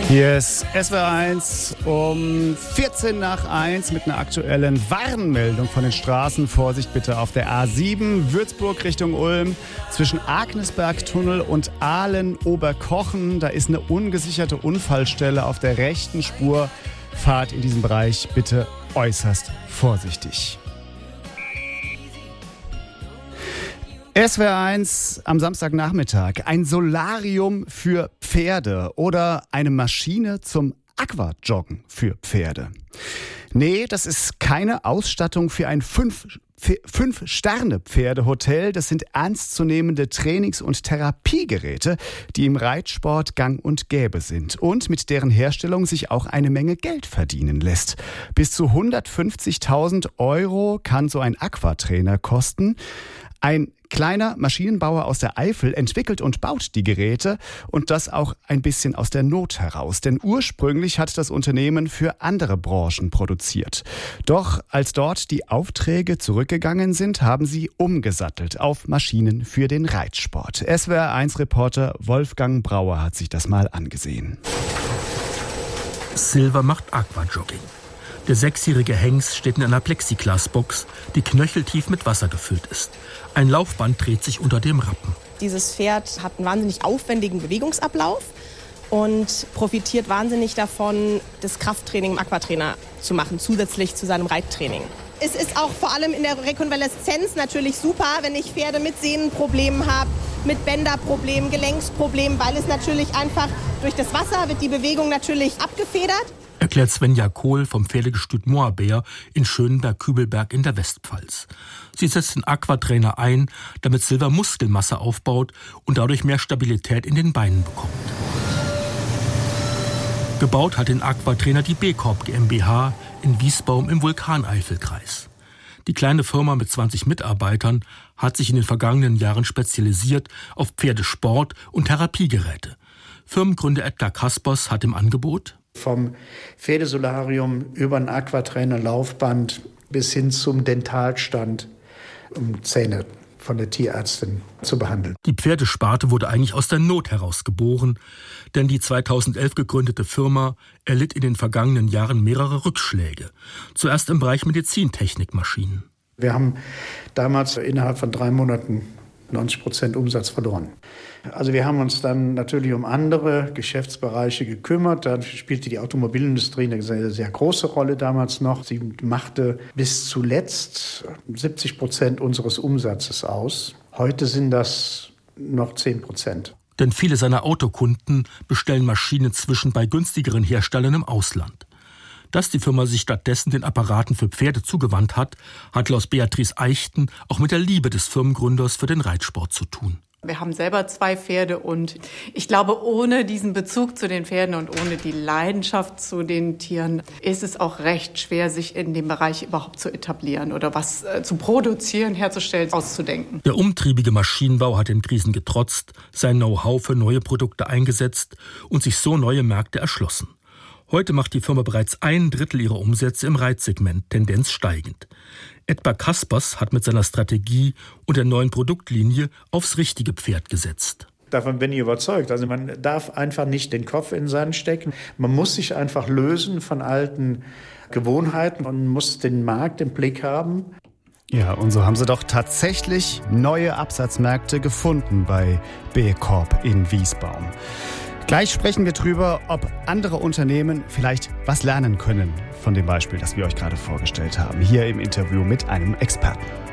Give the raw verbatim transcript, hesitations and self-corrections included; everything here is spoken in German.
Hier ist S W R eins um vierzehn nach eins mit einer aktuellen Warnmeldung von den Straßen. Vorsicht bitte auf der A sieben, Würzburg Richtung Ulm, zwischen Agnesbergtunnel und Aalen-Oberkochen. Da ist eine ungesicherte Unfallstelle auf der rechten Spur. Fahrt in diesem Bereich bitte äußerst vorsichtig. S W R eins am Samstagnachmittag. Ein Solarium für Pferde oder eine Maschine zum Aquajoggen für Pferde. Nee, das ist keine Ausstattung für ein fünf Fünf-Sterne-Pferdehotel. Das sind ernstzunehmende Trainings- und Therapiegeräte, die im Reitsport gang und gäbe sind und mit deren Herstellung sich auch eine Menge Geld verdienen lässt. Bis zu hundertfünfzigtausend Euro kann so ein Aquatrainer kosten. Ein kleiner Maschinenbauer aus der Eifel entwickelt und baut die Geräte und das auch ein bisschen aus der Not heraus. Denn ursprünglich hat das Unternehmen für andere Branchen produziert. Doch als dort die Aufträge zurückgegangen sind, haben sie umgesattelt auf Maschinen für den Reitsport. S W R eins Reporter Wolfgang Brauer hat sich das mal angesehen. Silver macht Aquajogging. Der sechsjährige Hengst steht in einer Plexiglasbox, die knöcheltief mit Wasser gefüllt ist. Ein Laufband dreht sich unter dem Rappen. Dieses Pferd hat einen wahnsinnig aufwendigen Bewegungsablauf und profitiert wahnsinnig davon, das Krafttraining im Aquatrainer zu machen, zusätzlich zu seinem Reittraining. Es ist auch vor allem in der Rekonvaleszenz natürlich super, wenn ich Pferde mit Sehnenproblemen habe, mit Bänderproblemen, Gelenksproblemen, weil es natürlich einfach durch das Wasser wird die Bewegung natürlich abgefedert. Erklärt Svenja Kohl vom Pferdegestüt Moabär in Schönberg-Kübelberg in der Westpfalz. Sie setzt den Aquatrainer ein, damit Silver Muskelmasse aufbaut und dadurch mehr Stabilität in den Beinen bekommt. Gebaut hat den Aquatrainer die B-Corp GmbH in Wiesbaum im Vulkaneifelkreis. Die kleine Firma mit zwanzig Mitarbeitern hat sich in den vergangenen Jahren spezialisiert auf Pferdesport und Therapiegeräte. Firmengründer Edgar Kaspers hat im Angebot vom Pferdesolarium über ein Aquatrainer-Laufband bis hin zum Dentalstand, um Zähne von der Tierärztin zu behandeln. Die Pferdesparte wurde eigentlich aus der Not heraus geboren, denn die zweitausendelf gegründete Firma erlitt in den vergangenen Jahren mehrere Rückschläge. Zuerst im Bereich Medizintechnikmaschinen. Wir haben damals innerhalb von drei Monaten neunzig Prozent Umsatz verloren. Also wir haben uns dann natürlich um andere Geschäftsbereiche gekümmert. Da spielte die Automobilindustrie eine sehr, sehr große Rolle damals noch. Sie machte bis zuletzt siebzig Prozent unseres Umsatzes aus. Heute sind das noch zehn Prozent. Denn viele seiner Autokunden bestellen Maschinen inzwischen bei günstigeren Herstellern im Ausland. Dass die Firma sich stattdessen den Apparaten für Pferde zugewandt hat, hat Klaus Beatrice Eichten auch mit der Liebe des Firmengründers für den Reitsport zu tun. Wir haben selber zwei Pferde und ich glaube, ohne diesen Bezug zu den Pferden und ohne die Leidenschaft zu den Tieren ist es auch recht schwer, sich in dem Bereich überhaupt zu etablieren oder was äh, zu produzieren, herzustellen, auszudenken. Der umtriebige Maschinenbau hat den Krisen getrotzt, sein Know-how für neue Produkte eingesetzt und sich so neue Märkte erschlossen. Heute macht die Firma bereits ein Drittel ihrer Umsätze im Reitsegment, Tendenz steigend. Edgar Kaspers hat mit seiner Strategie und der neuen Produktlinie aufs richtige Pferd gesetzt. Davon bin ich überzeugt. Also man darf einfach nicht den Kopf in den Sand stecken. Man muss sich einfach lösen von alten Gewohnheiten und muss den Markt im Blick haben. Ja, und so haben sie doch tatsächlich neue Absatzmärkte gefunden bei B-Corp in Wiesbaum. Gleich sprechen wir drüber, ob andere Unternehmen vielleicht was lernen können von dem Beispiel, das wir euch gerade vorgestellt haben, hier im Interview mit einem Experten.